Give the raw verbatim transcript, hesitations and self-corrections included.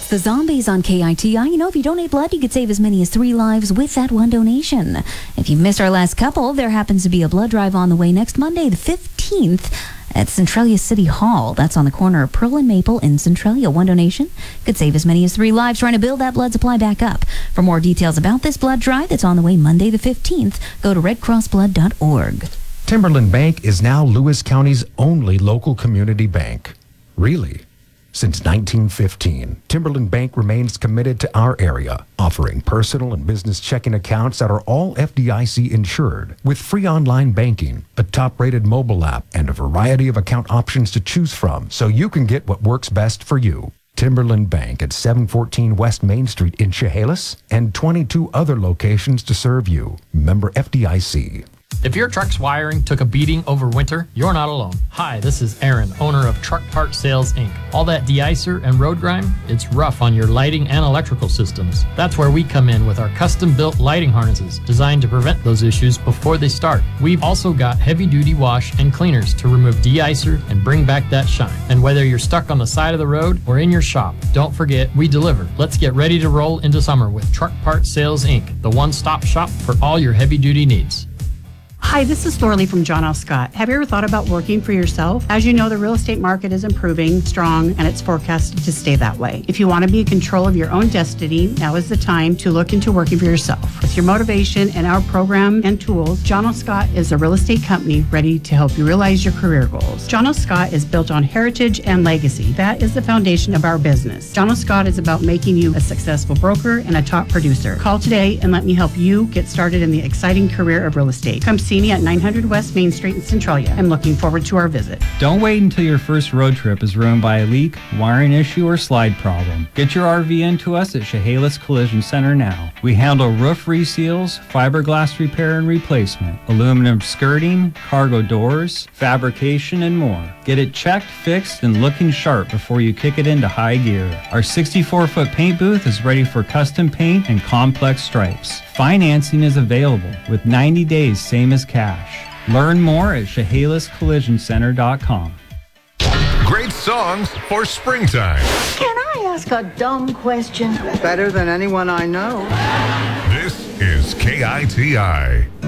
the zombies on K I T I. You know, if you donate blood, you could save as many as three lives with that one donation. If you missed our last couple, there happens to be a blood drive on the way next Monday, the fifteenth, at Centralia City Hall. That's on the corner of Pearl and Maple in Centralia. One donation could save as many as three lives, trying to build that blood supply back up. For more details about this blood drive that's on the way Monday the fifteenth, go to red cross blood dot org. Timberland Bank is now Lewis County's only local community bank. Really? Since nineteen fifteen, Timberland Bank remains committed to our area, offering personal and business checking accounts that are all F D I C insured, with free online banking, a top-rated mobile app, and a variety of account options to choose from so you can get what works best for you. Timberland Bank at seven fourteen West Main Street in Chehalis, and twenty-two other locations to serve you. Member F D I C. If your truck's wiring took a beating over winter, you're not alone. Hi, this is Aaron, owner of Truck Part Sales, Incorporated. All that de-icer and road grime, it's rough on your lighting and electrical systems. That's where we come in with our custom-built lighting harnesses designed to prevent those issues before they start. We've also got heavy-duty wash and cleaners to remove de-icer and bring back that shine. And whether you're stuck on the side of the road or in your shop, don't forget, we deliver. Let's get ready to roll into summer with Truck Part Sales, Incorporated, the one-stop shop for all your heavy-duty needs. Hi, this is Thorley from John L. Scott. Have you ever thought about working for yourself? As you know, the real estate market is improving, strong, and it's forecasted to stay that way. If you want to be in control of your own destiny, now is the time to look into working for yourself. With your motivation and our program and tools, John L. Scott is a real estate company ready to help you realize your career goals. John L. Scott is built on heritage and legacy. That is the foundation of our business. John L. Scott is about making you a successful broker and a top producer. Call today and let me help you get started in the exciting career of real estate. Come see me at nine hundred West Main Street in Centralia. I'm looking forward to our visit. Don't wait until your first road trip is ruined by a leak, wiring issue, or slide problem. Get your R V into us at Chehalis Collision Center now. We handle roof reseals, fiberglass repair and replacement, aluminum skirting, cargo doors, fabrication, and more. Get it checked, fixed, and looking sharp before you kick it into high gear. Our sixty-four foot paint booth is ready for custom paint and complex stripes. Financing is available with ninety days, same as cash. Learn more at Chehalis Collision Center dot com. Great songs for springtime. Can I ask a dumb question? Better than anyone I know. This is K I T I.